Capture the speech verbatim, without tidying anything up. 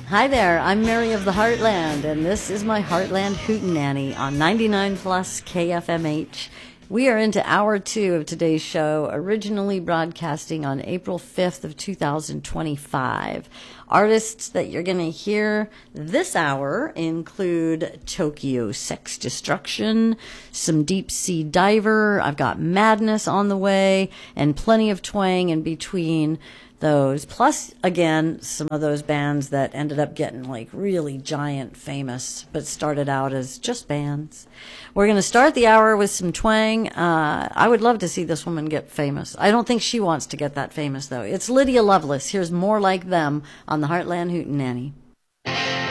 Hi there, I'm Mary of the Heartland, and this is my Heartland Hootenanny on ninety-nine plus K F M H. We are into hour two of today's show, originally broadcasting on April fifth of two thousand twenty-five. Artists that you're going to hear this hour include Tokyo Sex Destruction, some Deep Sea Diver, I've got Madness on the way, and plenty of twang in between those. Plus, again, some of those bands that ended up getting like really giant famous, but started out as just bands. We're going to start the hour with some twang. Uh, I would love to see this woman get famous. I don't think she wants to get that famous, though. It's Lydia Lovelace. Here's More Like Them on the Heartland Hootenanny.